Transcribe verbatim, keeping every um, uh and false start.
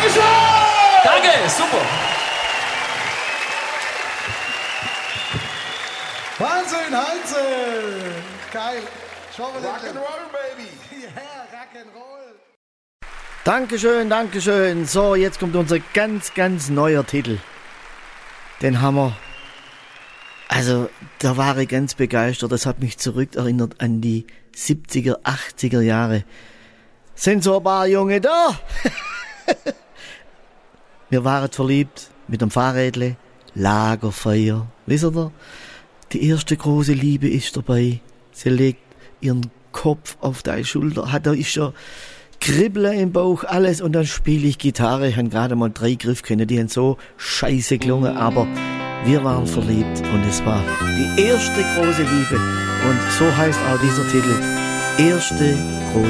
Dankeschön! Danke, super. Wahnsinn, Heinze! Geil. Rock'n'Roll, baby. Ja, Rock'n'Roll. Dankeschön, Dankeschön. So, jetzt kommt unser ganz, ganz neuer Titel. Den haben wir. Also, da war ich ganz begeistert. Das hat mich zurückerinnert an die siebziger, achtziger Jahre. Sind so ein paar Junge da? Wir waren verliebt mit dem Fahrrädle. Lagerfeuer. Wisst ihr? Die erste große Liebe ist dabei. Sie legt ihren Kopf auf deine Schulter. Hat da ist schon Kribbeln im Bauch, alles. Und dann spiele ich Gitarre. Ich habe gerade mal drei Griffkönnen. Die haben so scheiße gelungen. Aber wir waren verliebt. Und es war die erste große Liebe. Und so heißt auch dieser Titel. Erste große